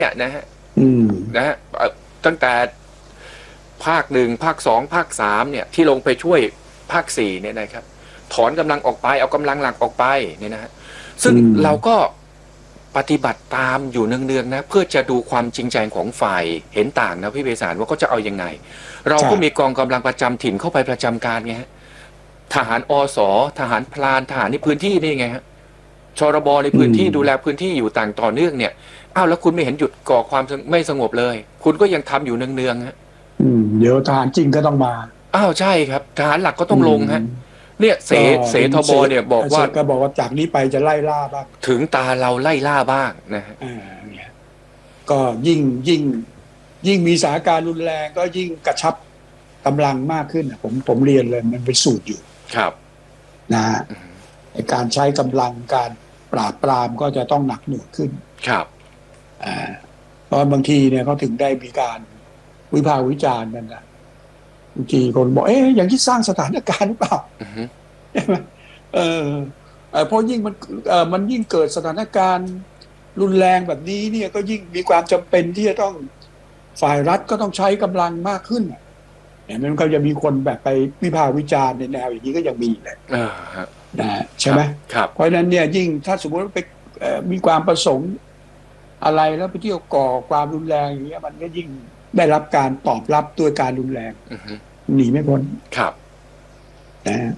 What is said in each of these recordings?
เนี่ยนะฮะนะฮะตั้งแต่ภาคหนึ่งภาคสองภาคสามเนี่ยที่ลงไปช่วยภาคสี่เนี่ยนะครับถอนกำลังออกไปเอากำลังหลักออกไปเนี่ยนะฮะซึ่งเราก็ปฏิบัติตามอยู่เนืองๆนะเพื่อจะดูความจริงใจของฝ่ายเห็นต่างนะพี่เบสารว่าเขาจะเอายังไงเราก็มีกองกำลังประจำถิ่นเข้าไปประจำการไงฮะทหารอสทหารพลานทหารในพื้นที่นี่ไงฮะชรบในพื้นที่ดูแลพื้นที่อยู่ต่างต่อเนื่องเนี่ยอ้าวแล้วคุณไม่เห็นหยุดก่อความไม่สงบเลยคุณก็ยังทำอยู่เนืองๆฮะเดี๋ยวทหารจริงก็ต้องมาอ้าวใช่ครับทหารหลักก็ต้องลงฮะเนี่ยเสทบเนี่ยบอกว่าก็บอกว่าจากนี้ไปจะไล่ล่าบ้างถึงตาเราไล่ล่าบ้างนะฮะก็ยิ่งมีสถานการณ์รุนแรงก็ยิ่งกระชับกำลังมากขึ้นผมเรียนเลยมันเป็นสูตรอยู่ครับนะการใช้กำลังการปราบปรามก็จะต้องหนักหน่วงขึ้นครับเพราะบางทีเนี่ยเขาถึงได้มีการวิพากษ์วิจารณ์กันนะบางทีคนบอกอย่างที่สร้างสถานการณ์หรือเปล่าใช่ไหมเพราะยิ่งมันยิ่งเกิดสถานการณ์รุนแรงแบบนี้เนี่ยก็ยิ่งมีความจำเป็นที่จะต้องฝ่ายรัฐก็ต้องใช้กำลังมากขึ้นเนี่ยมันก็จะมีคนแบบไปวิพากษ์วิจารณ์ในแนวอย่างนี้ก็ยังมีแหละใช่ไหมเพราะฉะนั้นเนี่ยยิ่งถ้าสมมติว่าไปมีความประสงค์อะไรแล้วไปเที่ยวก่อความรุนแรงอย่างเงี้ยมันก็ยิ่งได้รับการตอบรับด้วยการรุนแรงหนีไม่พ้นครับนะ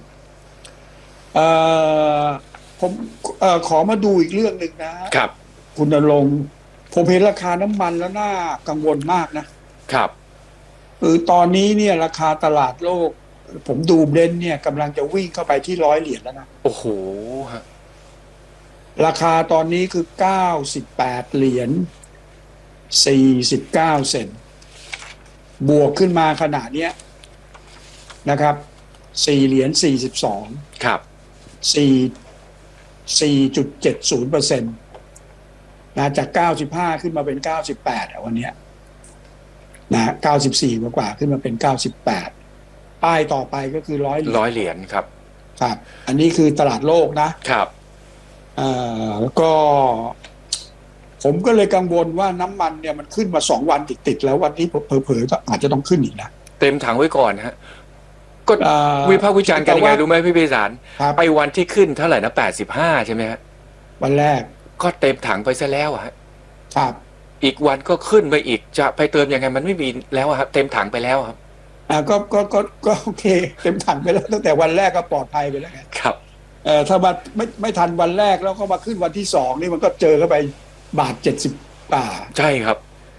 ผมขอมาดูอีกเรื่องหนึ่งนะครับคุณณรงค์ผมเห็นราคาน้ำมันแล้วน่ากังวลมากนะครับตอนนี้เนี่ยราคาตลาดโลกผมดูเบรนท์เนี่ยกำลังจะวิ่งเข้าไปที่$100แล้วนะโอ้โหราคาตอนนี้คือ$98.49บวกขึ้นมาขนาดเนี้ยนะครับ$4.42 ครับ 4.70%นะจาก95ขึ้นมาเป็น98วันนี้นะ94กว่าขึ้นมาเป็น98ป้ายต่อไปก็คือ $100ครับครับอันนี้คือตลาดโลกนะครับแล้วก็ผมก็เลยกังวลว่าน้ำมันเนี่ยมันขึ้นมา2วันติดๆแล้ววันนี้เผลอๆอาจจะต้องขึ้นอีกนะเต็มถังไว้ก่อนฮะก็วิพากษ์วิจารณ์กันยังไงรู้ไหมพี่เบสารไปวันที่ขึ้นเท่าไหร่นะ85ใช่ไหมฮะวันแรกก็เต็มถังไปซะแล้วฮะครับอีกวันก็ขึ้นไปอีกจะไปเติมยังไงมันไม่มีแล้วครับเต็มถังไปแล้วครับก็โอเคเต็มถังไปแล้วตั้งแต่วันแรกก็ปลอดภัยไปแล้วครับถ้ามาไม่ทันวันแรกแล้วก็มาขึ้นวันที่2นี่มันก็เจอเข้าไป$70 ใช่ครับ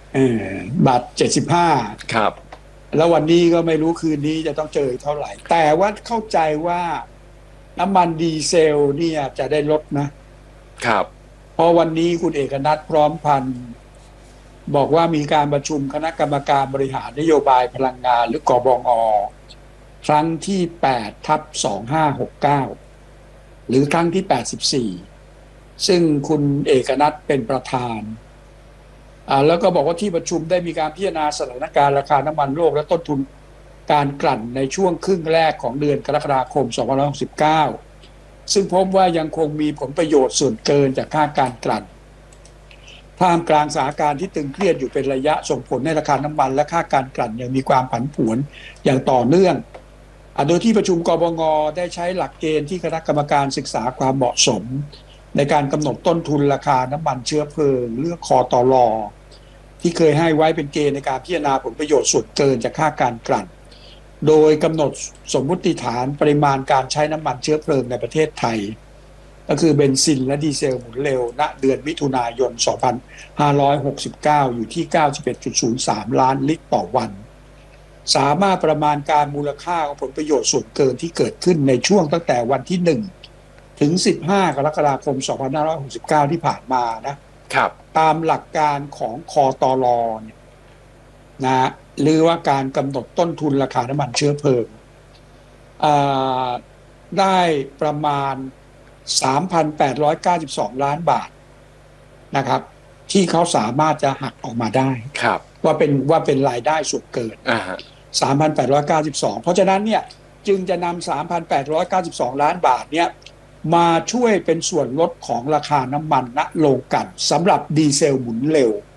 $75 ครับแล้ววันนี้ก็ไม่รู้คืนนี้จะต้องเจอเท่าไหร่แต่ว่าเข้าใจว่าน้ำมันดีเซลเนี่ยจะได้ลดนะครับเพราะวันนี้คุณเอกนัทพร้อมพันธ์บอกว่ามีการประชุมคณะกรรมการบริหารนโยบายพลังงานหรือกบง.ครั้งที่8/2569หรือครั้งที่84ซึ่งคุณเอกนัทเป็นประธานแล้วก็บอกว่าที่ประชุมได้มีการพิจารณาสถานการณ์ราคาน้ำมันโลกและต้นทุนการกลั่นในช่วงครึ่งแรกของเดือนกรกฎาคม2569ซึ่งพบว่ายังคงมีผลประโยชน์ส่วนเกินจากค่าการกลั่นท่ามกลางสถานการณ์ที่ตึงเครียดอยู่เป็นระยะส่งผลให้ราคาน้ำมันและค่าการกลั่นยังมีความผันผวนอย่างต่อเนื่องโดยที่ประชุมกบง.ได้ใช้หลักเกณฑ์ที่คณะกรรมการศึกษาความเหมาะสมในการกำหนดต้นทุนราคาน้ำมันเชื้อเพลิงเลือกคตล.ที่เคยให้ไว้เป็นเกณฑ์ในการพิจารณาผลประโยชน์ส่วนเกินจากค่าการกลั่นโดยกำหนดสมมุติฐานปริมาณการใช้น้ำมันเชื้อเพลิงในประเทศไทยก็คือเบนซินและดีเซลหมุนเร็วณเดือนมิถุนายน2569อยู่ที่ 91.03 ล้านลิตรต่อวันสามารถประมาณการมูลค่าของผลประโยชน์ส่วนเกินที่เกิดขึ้นในช่วงตั้งแต่วันที่1ถึง15กรกฎาคม2569ที่ผ่านมาครับตามหลักการของคตล.นะหรือว่าการกำหนดต้นทุนราคาน้ำมันเชื้อเพลิงได้ประมาณ 3,892 ล้านบาทนะครับที่เขาสามารถจะหักออกมาได้ว่าเป็นรายได้ส่วนเกิน3,892 เพราะฉะนั้นเนี่ยจึงจะนำ 3,892 ล้านบาทเนี่ยมาช่วยเป็นส่วนลดของราคาน้ำมันณโรงกลั่นสำหรับดีเซลหมุนเร็ว